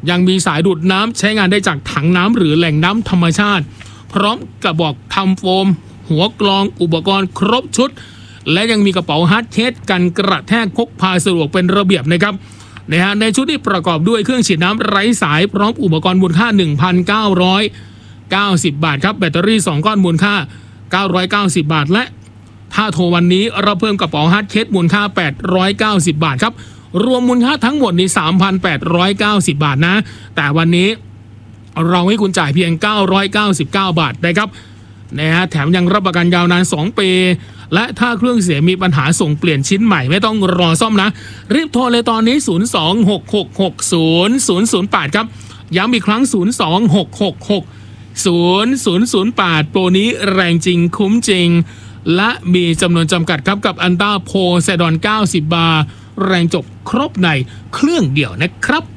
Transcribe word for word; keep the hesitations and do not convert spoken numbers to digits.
ยังมีสายดูดน้ำใช้งานได้จากถังน้ำหรือแหล่งน้ำธรรมชาติพร้อมกระบอกทำโฟมหัวกรองอุปกรณ์ครบชุดและยังมีกระเป๋าฮาร์ดเคสกันกระแทกพกพาสะดวกเป็นระเบียบนะครับนะฮะในชุดนี้ประกอบด้วยเครื่องฉีดน้ำไร้สายพร้อมอุปกรณ์มูลค่า หนึ่งพันเก้าร้อยเก้าสิบ บาทครับแบตเตอรี่สองก้อนมูลค่าเก้าร้อยเก้าสิบบาทและถ้าโทรวันนี้เราเพิ่มกระเป๋าฮาร์ดเคสมูลค่าแปดร้อยเก้าสิบบาทครับรวมมูลค่าทั้งหมดนี้ สามพันแปดร้อยเก้าสิบบาทนะแต่วันนี้เราให้คุณจ่ายเพียงเก้าร้อยเก้าสิบเก้าบาทนะครับนะฮะแถมยังรับประกันยาวนานสองปีและถ้าเครื่องเสียมีปัญหาส่งเปลี่ยนชิ้นใหม่ไม่ต้องรอซ่อมนะรีบโทรเลยตอนนี้ศูนย์ สอง หก หก หก ศูนย์ ศูนย์ ศูนย์ แปดครับย้ำอีกครั้งศูนย์ สอง หก หก หก ศูนย์ ศูนย์ ศูนย์ แปดโปรนี้แรงจริงคุ้มจริงและมีจำนวนจำกัดครับกับอันต้าโพไซดอนเก้าสิบบาร์แรงจบครบในเครื่องเดียวนะครับ